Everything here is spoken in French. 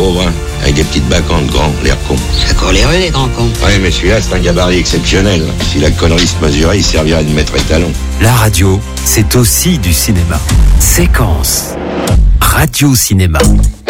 pauvre, hein, avec des petites bacantes grands, l'air con. C'est coléreux, les grands cons. Ouais, mais celui-là, c'est un gabarit exceptionnel. Si la connerie se mesurait, il servirait de maître étalon. La radio, c'est aussi du cinéma. Séquence. Radio Cinéma.